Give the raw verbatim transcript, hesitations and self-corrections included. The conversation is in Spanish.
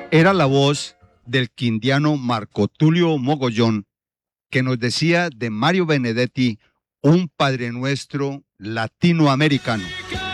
Era la voz del quindiano Marco Tulio Mogollón, que nos decía de Mario Benedetti, un Padre Nuestro latinoamericano.